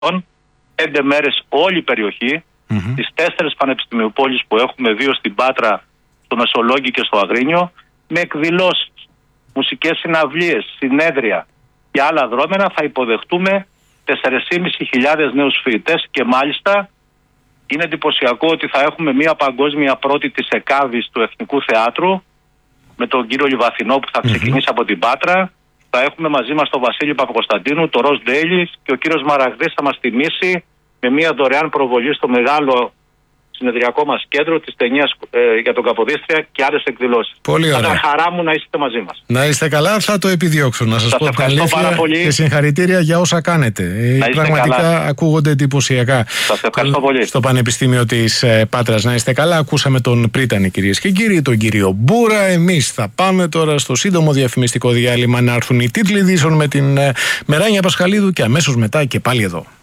5 μέρες όλη η περιοχή, τις 4 πανεπιστημιοπόλεις που έχουμε, 2 στην Πάτρα, στο Μεσολόγγι και στο Αγρίνιο, με εκδηλώσεις, μουσικές συναυλίες, συνέδρια και άλλα δρόμενα, θα υποδεχτούμε 4.500 νέους φοιτητές και μάλιστα είναι εντυπωσιακό ότι θα έχουμε μια παγκόσμια πρώτη της ΕΚΑΒΗΣ του Εθνικού Θεάτρου με τον κύριο Λιβαθινό που θα ξεκινήσει από την Πάτρα. Θα έχουμε μαζί μας τον Βασίλη Παπακοσταντίνου, το Ροζ Ντέιλις και ο κύριος Μαραγδής θα μας τιμήσει με μια δωρεάν προβολή στο μεγάλο συνεδριακό μας κέντρο της ταινίας για τον Καποδίστρια και άλλες εκδηλώσεις. Πολύ ωραία. Θα χαρά μου να είστε μαζί μας. Να είστε καλά, θα το επιδιώξω. Να σας πω την αλήθεια και συγχαρητήρια για όσα κάνετε. Πραγματικά καλά. Ακούγονται εντυπωσιακά. Σας ευχαριστώ πολύ. Στο Πανεπιστήμιο της Πάτρας. Να είστε καλά. Ακούσαμε τον Πρίτανη, κυρίες και κύριοι, τον κύριο Μπούρα. Εμείς θα πάμε τώρα στο σύντομο διαφημιστικό διάλειμμα να έρθουν οι τίτλοι ειδήσεων με την Μεράνια Πασχαλίδου και αμέσως μετά και πάλι εδώ.